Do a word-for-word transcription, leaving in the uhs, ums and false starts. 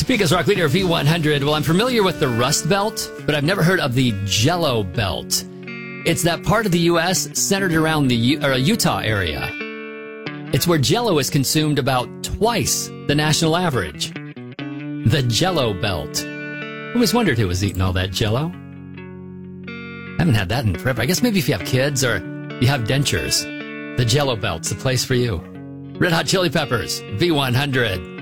Topeka's Rock Leader V one hundred. Well, I'm familiar with the Rust Belt, but I've never heard of the Jello Belt. It's that part of the U S centered around the U- or Utah area. It's where Jello is consumed about twice the national average. The Jello Belt. I always wondered who was eating all that Jello. I haven't had that in forever. I guess maybe if you have kids or you have dentures, the Jello Belt's the place for you. Red Hot Chili Peppers, V one hundred.